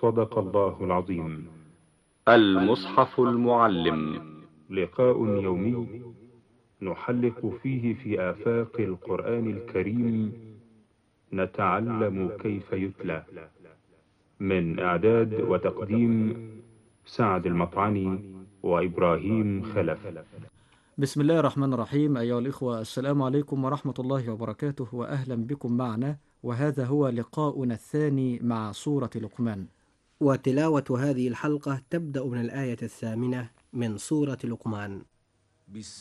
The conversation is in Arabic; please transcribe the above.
صدق الله العظيم. المصحف المعلم، لقاء يومي نحلق فيه في آفاق القرآن الكريم، نتعلم كيف يتلى. من إعداد وتقديم سعد المطعني وإبراهيم خلف. بسم الله الرحمن الرحيم. أيها الإخوة، السلام عليكم ورحمة الله وبركاته، وأهلا بكم معنا، وهذا هو لقاؤنا الثاني مع سورة لقمان. وتلاوة هذه الحلقة تبدأ من الآية 8 من سورة لقمان.